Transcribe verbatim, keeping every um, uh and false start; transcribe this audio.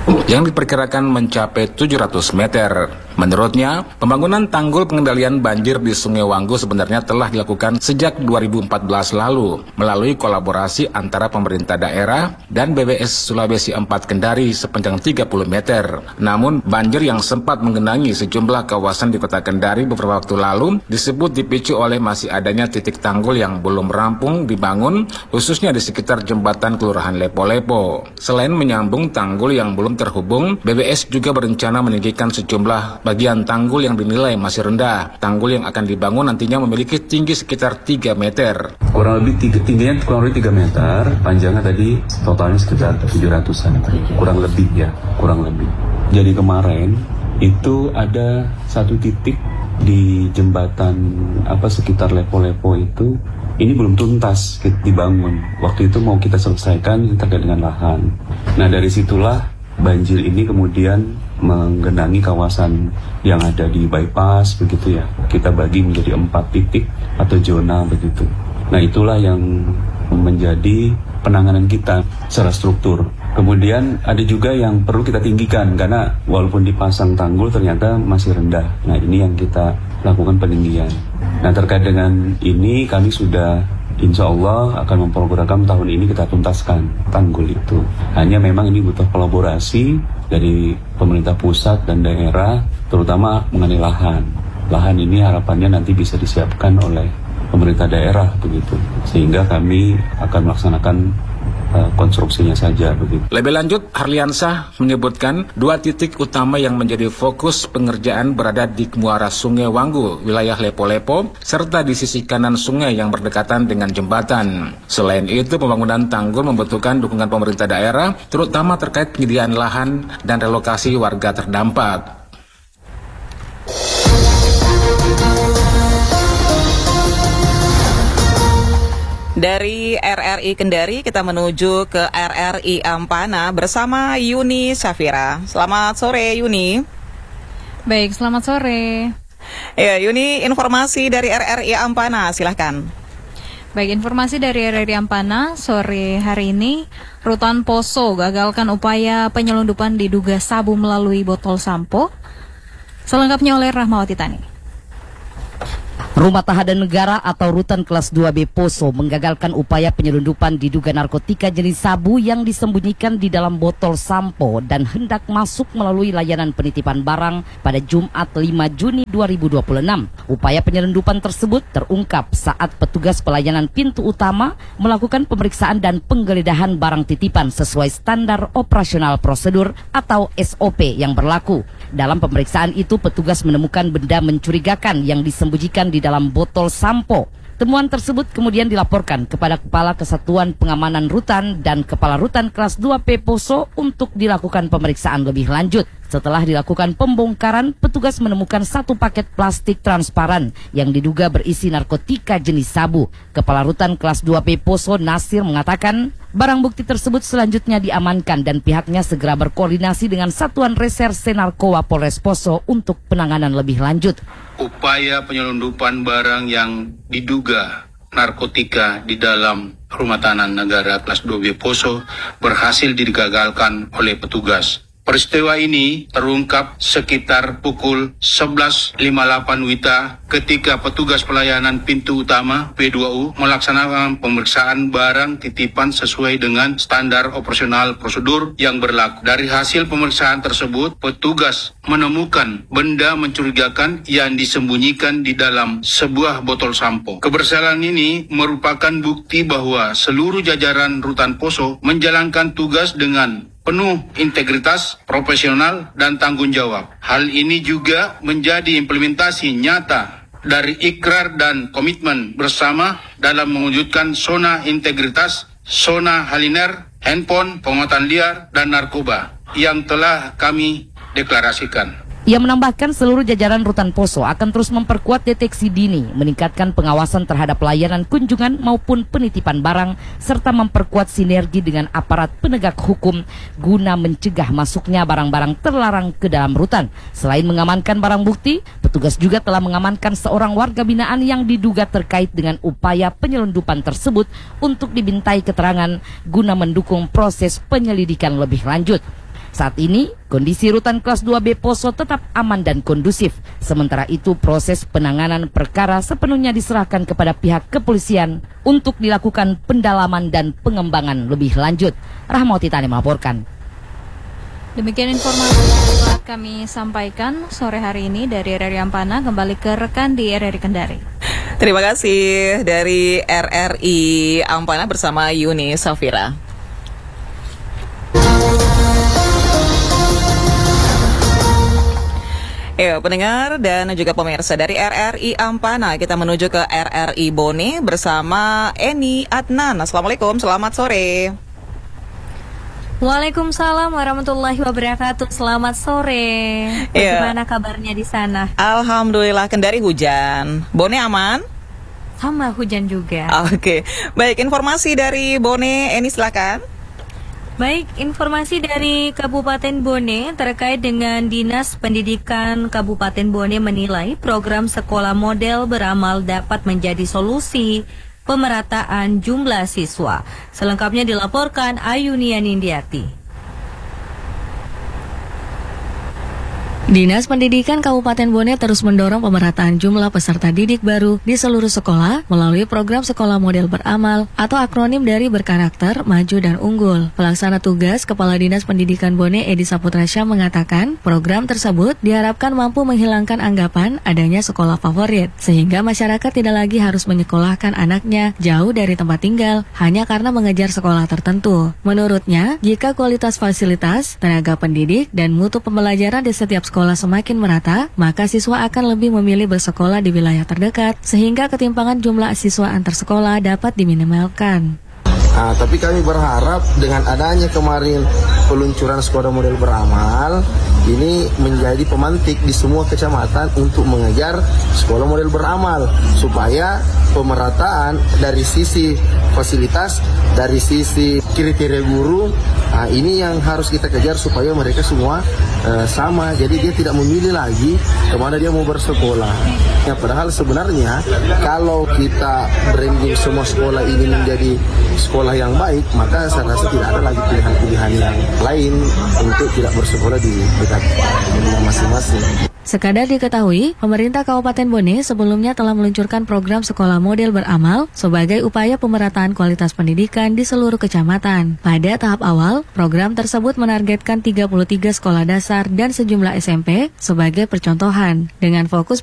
yang diperkirakan mencapai tujuh ratus meter. Menurutnya, pembangunan tanggul pengendalian banjir di Sungai Wanggu sebenarnya telah dilakukan sejak dua ribu empat belas lalu melalui kolaborasi antara pemerintah daerah dan B B S Sulawesi empat Kendari sepanjang tiga puluh meter. Namun, banjir yang sempat menggenangi sejumlah kawasan di Kota Kendari beberapa waktu lalu disebut dipicu oleh masih adanya titik tanggul yang belum rampung dibangun, khususnya di sekitar jembatan Kelurahan Lepo-Lepo. Selain menyambung tanggul yang belum terhubung, B B S juga berencana meninggikan sejumlah bagian tanggul yang dinilai masih rendah. Tanggul yang akan dibangun nantinya memiliki tinggi sekitar tiga meter. Kurang lebih tiga, tingginya kurang lebih tiga meter, panjangnya tadi totalnya sekitar tujuh ratusan. Kurang lebih ya, kurang lebih. Jadi kemarin itu ada satu titik di jembatan apa sekitar Lepo-Lepo itu, ini belum tuntas dibangun. Waktu itu mau kita selesaikan terkait dengan lahan. Nah dari situlah banjir ini kemudian menggenangi kawasan yang ada di bypass begitu ya. Kita bagi menjadi empat titik atau zona begitu. Nah itulah yang menjadi penanganan kita secara struktur. Kemudian ada juga yang perlu kita tinggikan karena walaupun dipasang tanggul ternyata masih rendah. Nah ini yang kita lakukan peninggian. Nah terkait dengan ini kami sudah insya Allah akan memprogramkan tahun ini kita tuntaskan tanggul itu. Hanya memang ini butuh kolaborasi dari pemerintah pusat dan daerah, terutama mengenai lahan. Lahan ini harapannya nanti bisa disiapkan oleh pemerintah daerah begitu, sehingga kami akan melaksanakan uh, konstruksinya saja begitu. Lebih lanjut, Harliansah menyebutkan dua titik utama yang menjadi fokus pengerjaan berada di muara Sungai Wanggu, wilayah Lepo-Lepo, serta di sisi kanan sungai yang berdekatan dengan jembatan. Selain itu, pembangunan tanggul membutuhkan dukungan pemerintah daerah, terutama terkait penyediaan lahan dan relokasi warga terdampak. Dari R R I Kendari kita menuju ke R R I Ampana bersama Yuni Safira. Selamat sore Yuni. Baik, selamat sore. Ya Yuni, informasi dari R R I Ampana, silahkan. Baik, informasi dari R R I Ampana sore hari ini, Rutan Poso gagalkan upaya penyelundupan diduga sabu melalui botol sampo. Selengkapnya oleh Rahmawati Tani. Rumah Tahanan Negara atau Rutan Kelas dua B Poso menggagalkan upaya penyelundupan diduga narkotika jenis sabu yang disembunyikan di dalam botol sampo dan hendak masuk melalui layanan penitipan barang pada Jumat lima Juni dua ribu dua puluh enam. Upaya penyelundupan tersebut terungkap saat petugas pelayanan pintu utama melakukan pemeriksaan dan penggeledahan barang titipan sesuai standar operasional prosedur atau S O P yang berlaku. Dalam pemeriksaan itu petugas menemukan benda mencurigakan yang disembunyikan di dalam botol sampo. Temuan tersebut kemudian dilaporkan kepada Kepala Kesatuan Pengamanan Rutan dan Kepala Rutan Kelas dua P Poso untuk dilakukan pemeriksaan lebih lanjut. Setelah dilakukan pembongkaran, petugas menemukan satu paket plastik transparan yang diduga berisi narkotika jenis sabu. Kepala Rutan Kelas dua P Poso Nasir mengatakan, barang bukti tersebut selanjutnya diamankan dan pihaknya segera berkoordinasi dengan Satuan Reserse Narkoba Polres Poso untuk penanganan lebih lanjut. Upaya penyelundupan barang yang diduga narkotika di dalam Rumah Tahanan Negara Kelas dua B Poso berhasil digagalkan oleh petugas. Peristiwa ini terungkap sekitar pukul sebelas lima puluh delapan W I T A ketika petugas pelayanan pintu utama P dua U melaksanakan pemeriksaan barang titipan sesuai dengan standar operasional prosedur yang berlaku. Dari hasil pemeriksaan tersebut, petugas menemukan benda mencurigakan yang disembunyikan di dalam sebuah botol sampo. Keberhasilan ini merupakan bukti bahwa seluruh jajaran Rutan Poso menjalankan tugas dengan penuh integritas, profesional, dan tanggung jawab. Hal ini juga menjadi implementasi nyata dari ikrar dan komitmen bersama dalam mewujudkan zona integritas, zona haliner, handphone, penguatan liar, dan narkoba yang telah kami deklarasikan. Ia menambahkan seluruh jajaran Rutan Poso akan terus memperkuat deteksi dini, meningkatkan pengawasan terhadap layanan kunjungan maupun penitipan barang, serta memperkuat sinergi dengan aparat penegak hukum guna mencegah masuknya barang-barang terlarang ke dalam rutan. Selain mengamankan barang bukti, petugas juga telah mengamankan seorang warga binaan yang diduga terkait dengan upaya penyelundupan tersebut untuk dibintai keterangan guna mendukung proses penyelidikan lebih lanjut. Saat ini, kondisi rutan kelas dua B Poso tetap aman dan kondusif. Sementara itu, proses penanganan perkara sepenuhnya diserahkan kepada pihak kepolisian untuk dilakukan pendalaman dan pengembangan lebih lanjut. Rahmawati Tani melaporkan. Demikian informasi yang telah kami sampaikan sore hari ini dari R R I Ampana. Kembali ke rekan di R R I Kendari. Terima kasih dari R R I Ampana bersama Yuni Safira. Ya, pendengar dan juga pemirsa dari R R I Ampana, kita menuju ke R R I Bone bersama Eni Adnan. Assalamualaikum, selamat sore. Waalaikumsalam warahmatullahi wabarakatuh. Selamat sore. Bagaimana ya. Kabarnya di sana? Alhamdulillah, Kendari hujan. Bone aman? Sama, hujan juga. Oke, baik, informasi dari Bone, Eni silakan. Baik, informasi dari Kabupaten Bone terkait dengan Dinas Pendidikan Kabupaten Bone menilai program sekolah model beramal dapat menjadi solusi pemerataan jumlah siswa. Selengkapnya dilaporkan Ayunian Indiati. Dinas Pendidikan Kabupaten Bone terus mendorong pemerataan jumlah peserta didik baru di seluruh sekolah melalui program sekolah model beramal atau akronim dari berkarakter, maju, dan unggul. Pelaksana tugas Kepala Dinas Pendidikan Bone Edi Saputrasya mengatakan program tersebut diharapkan mampu menghilangkan anggapan adanya sekolah favorit sehingga masyarakat tidak lagi harus menyekolahkan anaknya jauh dari tempat tinggal hanya karena mengejar sekolah tertentu. Menurutnya, jika kualitas fasilitas, tenaga pendidik, dan mutu pembelajaran di setiap sekolah sekolah semakin merata, maka siswa akan lebih memilih bersekolah di wilayah terdekat, sehingga ketimpangan jumlah siswa antar sekolah dapat diminimalkan. Nah, tapi kami berharap dengan adanya kemarin peluncuran sekolah model beramal, ini menjadi pemantik di semua kecamatan untuk mengejar sekolah model beramal, supaya pemerataan dari sisi fasilitas, dari sisi kriteria guru, nah ini yang harus kita kejar supaya mereka semua uh, sama, jadi dia tidak memilih lagi kemana dia mau bersekolah. Ya, padahal sebenarnya kalau kita branding semua sekolah ini menjadi sekolah yang baik, maka saya rasa tidak ada lagi pilihan-pilihan yang lain untuk tidak bersekolah di dekat rumah masing-masing. Sekadar diketahui, pemerintah Kabupaten Bone sebelumnya telah meluncurkan program sekolah model beramal sebagai upaya pemerataan kualitas pendidikan di seluruh kecamatan. Pada tahap awal, program tersebut menargetkan tiga puluh tiga sekolah dasar dan sejumlah S M P sebagai percontohan, dengan fokus